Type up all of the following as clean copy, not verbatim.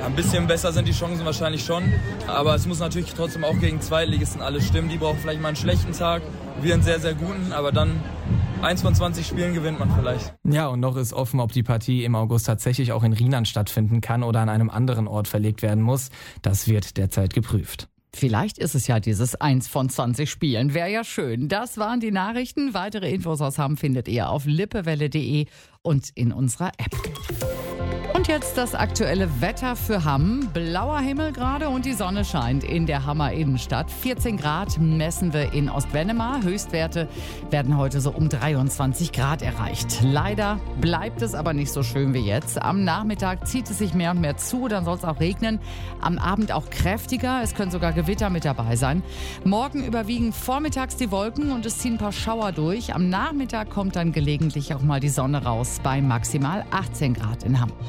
Ein bisschen besser sind die Chancen wahrscheinlich schon, aber es muss natürlich trotzdem auch gegen Zweitligisten alles stimmen. Die brauchen vielleicht mal einen schlechten Tag, wir einen sehr, sehr guten, aber dann 1 von 20 Spielen gewinnt man vielleicht. Ja, und noch ist offen, ob die Partie im August tatsächlich auch in Rheinland stattfinden kann oder an einem anderen Ort verlegt werden muss. Das wird derzeit geprüft. Vielleicht ist es ja dieses 1 von 20 Spielen. Wäre ja schön. Das waren die Nachrichten. Weitere Infos aus Hamm findet ihr auf lippewelle.de und in unserer App. Und jetzt das aktuelle Wetter für Hamm. Blauer Himmel gerade und die Sonne scheint in der Hammer Innenstadt. 14 Grad messen wir in Ostwennema. Höchstwerte werden heute so um 23 Grad erreicht. Leider bleibt es aber nicht so schön wie jetzt. Am Nachmittag zieht es sich mehr und mehr zu, dann soll es auch regnen. Am Abend auch kräftiger, es können sogar Gewitter mit dabei sein. Morgen überwiegen vormittags die Wolken und es ziehen ein paar Schauer durch. Am Nachmittag kommt dann gelegentlich auch mal die Sonne raus bei maximal 18 Grad in Hamm.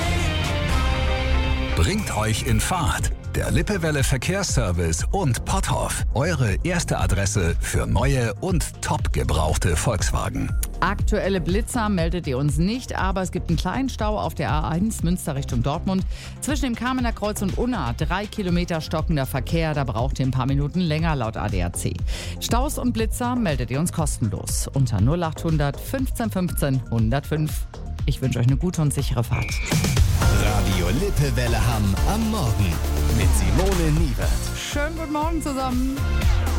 Bringt euch in Fahrt. Der Lippewelle Verkehrsservice und Potthoff. Eure erste Adresse für neue und top gebrauchte Volkswagen. Aktuelle Blitzer meldet ihr uns nicht, aber es gibt einen kleinen Stau auf der A1 Münster Richtung Dortmund. Zwischen dem Kamener Kreuz und Unna 3 Kilometer stockender Verkehr, da braucht ihr ein paar Minuten länger laut ADAC. Staus und Blitzer meldet ihr uns kostenlos unter 0800 15 15 105. Ich wünsche euch eine gute und sichere Fahrt. Radio Lippewelle Hamm am Morgen mit Simone Niewert. Schönen guten Morgen zusammen.